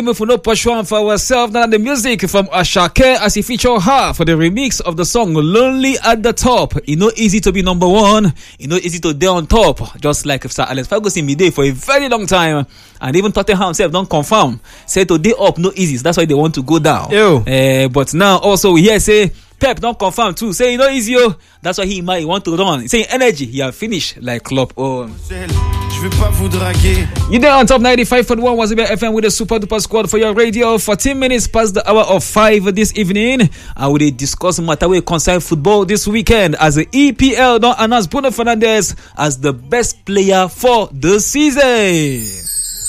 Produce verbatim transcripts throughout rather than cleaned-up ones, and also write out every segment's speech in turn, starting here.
If we no push one for ourselves, now the music from Ashake as he feature her for the remix of the song Lonely at the Top. It's not easy to be number one. It's not easy to be on top. Just like Sir Alex Ferguson be there for a very long time. And even Tottenham himself don't confirm. Say to day up, no easy. That's why they want to go down. Uh, but now also we hear say Pep don't confirm too. Say no easy. Oh. That's why he might want to run. Saying energy, he have finished like Klopp. Oh. You there on top ninety-five point one was F M with the Super Duper Squad for your radio. fourteen minutes past the hour of five this evening. And we discuss matter we concern football this weekend as the E P L don't announce Bruno Fernandes as the best player for the season.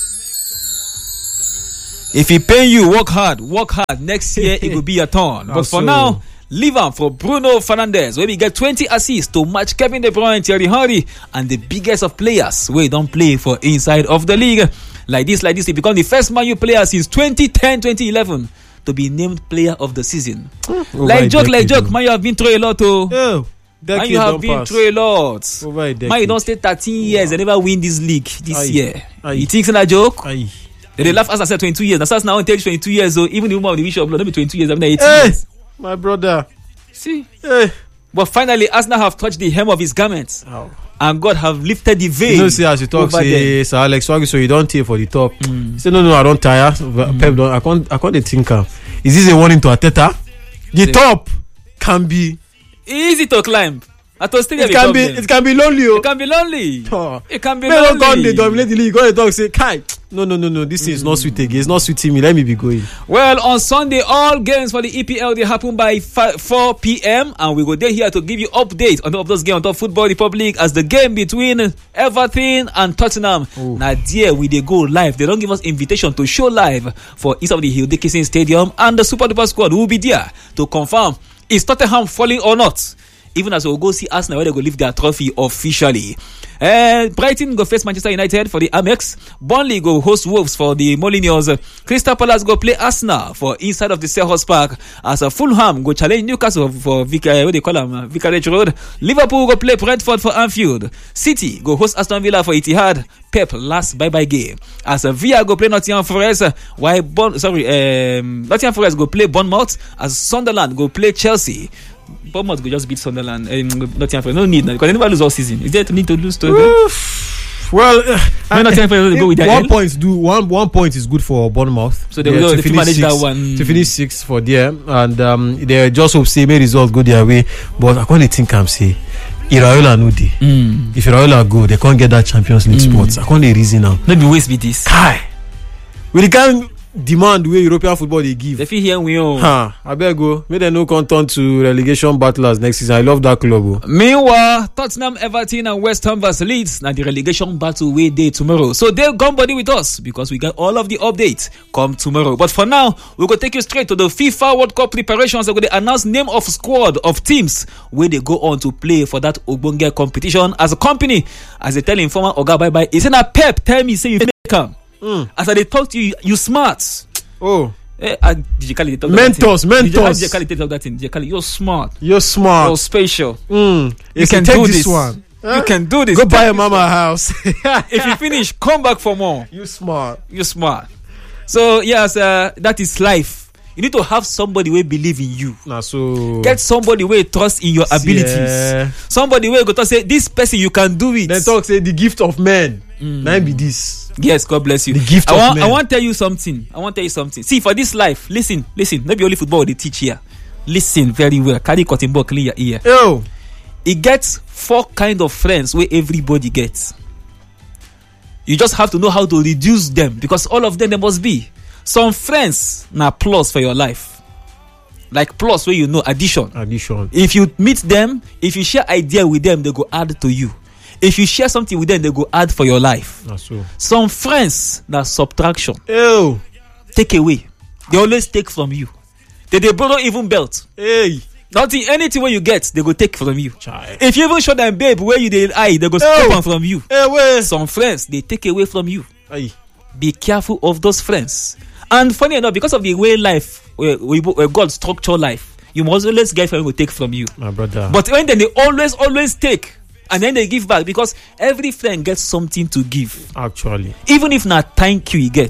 If he pay you, work hard, work hard. Next year it will be your turn. But for now, leave on for Bruno Fernandes, where we get twenty assists to match Kevin De Bruyne, Thierry Henry, and the biggest of players where don't play for inside of the league. Like this, like this, he become the first Man U player since twenty ten twenty eleven to be named player of the season. Oh, like joke, like joke, Man U have been through a lot. Oh, oh Man U have been pass. through a lot. Man U don't stay thirteen years wow. and never win this league this Aye. year. Aye. You think it's a joke? Aye. They, they laugh as I said twenty-two years. That's now until twenty-two years. So even the woman of the Bishop, let me twenty-two years. I'm not eighteen hey. years. My brother. See? Hey. But finally, Arsenal have touched the hem of his garments. Oh. And God have lifted the veil. You know, see, as you talk, say, Sir Alex, so you don't take for the top. Mm. Say, no, no, I don't tire. Mm. Pep don't, I can't, I can't think. Uh, is this a warning to Arteta? The see. top can be easy to climb. It can be, it can be lonely. Oh. It can be lonely. Oh. It can be Men lonely. Don't they dominate the league. Go and talk, say, Kai. No, no, no, no. This mm. is not sweet again. It's not sweet to me. Let me be going. Well, on Sunday, all games for the E P L they happen by four p.m. and we go there here to give you updates on top of those games on top Football Republic as the game between Everton and Tottenham. Ooh. Now, there we they go live. They don't give us invitation to show live for inside of the Hill Dickinson Stadium, and the Super Duper Squad will be there to confirm is Tottenham falling or not. Even as we'll go see Arsenal where they go lift their trophy officially. Uh, Brighton go face Manchester United for the Amex. Burnley go host Wolves for the Molineux. Crystal Palace go play Arsenal for inside of the Selhurst Park. As a Fulham go challenge Newcastle for Vic- uh, what they call them, uh, Vicarage Road. Liverpool go play Brentford for Anfield. City go host Aston Villa for Etihad. Pep last bye-bye game. As a Villa go play Nottingham Forest. While bon- sorry, um, Nottingham Forest go play Bournemouth. As Sunderland go play Chelsea. Bournemouth go just beat Sunderland. Um, Nottingham Forest. No need now because they never lose all season. Is there to need to lose to them? Well, uh, I Nottingham Forest go with their one point do one one point is good for Bournemouth. So they will yeah, to, to manage six, that one to finish sixth for them, and um, they just hope say may results go their way. But I can't think I'm say Iraola no dey. Mm. If Iraola go, they can't get that Champions League mm. spot. I can't dey reason now. Maybe waste be this. Kai, we can't demand where European football they give. They feel here we own. Ha, I better go. May they no come turn to relegation battlers next season. I love that club. Oh. Meanwhile, Tottenham, Everton, and West Ham versus Leeds. Now the relegation battle way day tomorrow. So they'll come body with us because we got all of the updates come tomorrow. But for now, we're gonna take you straight to the FIFA World Cup preparations. They're gonna announce name of squad of teams where they go on to play for that Ogbonge competition. As a company, as they tell informer Oga bye bye. It's in a Pep. Tell me, say you make come. Mm. As I they talk to you, you smart. Oh, eh, uh, did you call it mentors? Mentors. Did you call it that thing? Did you call it? You're smart. You're smart. You're spatial. Mm. You, you can, can do this, this one. Huh? You can do this. Go buy a mama house. If you finish, come back for more. You smart. You're smart. So yes, uh, that is life. You need to have somebody who believe in you. Nah, so get somebody who trust in your abilities. Yeah. Somebody who go to say this person you can do it. Then talk say the gift of men. Mm. Now be this. Yes, God bless you. The gift I of want, men. I want to tell you something. I want to tell you something. See, for this life, listen, listen. Not be only football they teach here. Listen very well. Carry cotton ball clean your ear. Yo. It gets four kind of friends where everybody gets. You just have to know how to reduce them because all of them there must be. Some friends na plus for your life. Like plus where you know addition. Addition. If you meet them, if you share idea with them, they go add to you. If you share something with them, they go add for your life. That's so. Some friends na subtraction. Ew. Take away. They always take from you. They they borrow even belt. Hey. Nothing, anything where you get, they go take from you. Child. If you even show them babe where you they eye, they go step on from you. Hey, wait. Some friends they take away from you. Aye. Be careful of those friends. And funny enough, because of the way life, where, where God structure life, you must always get friends who take from you. My brother. But when then they always, always take, and then they give back because every friend gets something to give. Actually. Even if not thank you, he gets.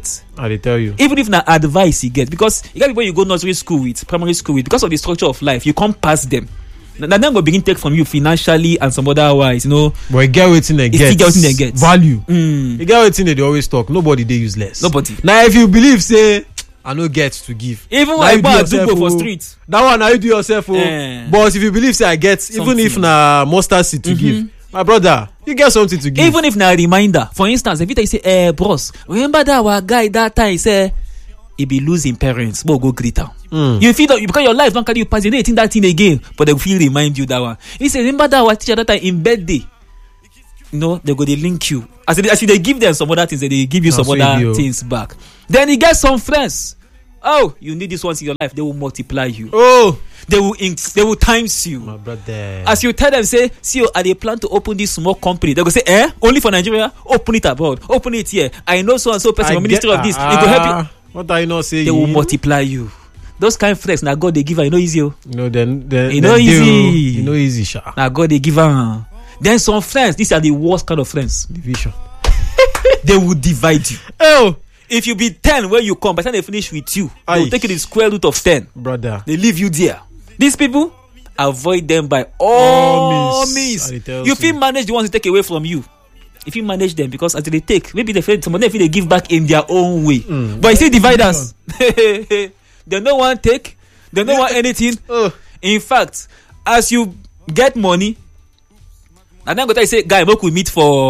I dey tell you. Even if na advice you get, because you get people you go nursery school with, primary school with, because of the structure of life, you come pass them. Na them go begin take from you financially and some other wise, you know. But you get wetin they get. Get wetin they get. Value. Mm. You get wetin they dey always talk. Nobody dey useless. Nobody. Now if you believe say I no get to give. Even when I buy a dupo for street. That one now you do yourself. Oh. Yeah. But if you believe say I get, something. Even if na mustard seed to mm-hmm. give, my brother, you get something to give. Even if na a reminder. For instance, if you say, eh, bros, remember that our guy that time say he be losing parents, but go greet am. Mm. You feel that because your life don't carry you pass, you don't think that thing again, but they will remind you that one. He say, remember that our teacher that time in birthday. You know, they go they link you. As they, as they give them some other things, they give you no, some so other you. things back. Then you get some friends. Oh, you need this once in your life. They will multiply you. Oh, they will inc- they will times you. My brother. As you tell them, say, see, are they plan to open this small company? They go say, eh, only for Nigeria. Open it abroad. Open it here. I know so and so person from ministry of this. Uh, it will help you. What are you not saying? They will multiply you. Those kind of friends, now God they give her. You know easy. You know then, then you know then easy. You know easy, sha. Now God they give her. Then some friends, these are the worst kind of friends. Division. They will divide you. Oh, if you be ten when you come, by the time they finish with you, they will take you the square root of ten. Brother, they leave you there. These people, avoid them by all means. You feel manage the ones they take away from you. If you manage them, because as they take, maybe they feel some of them feel they give back in their own way. Mm. But you see, divide us. They no one take, they no want anything. Oh. In fact, as you get money, and then go tell you say, guy, we could meet for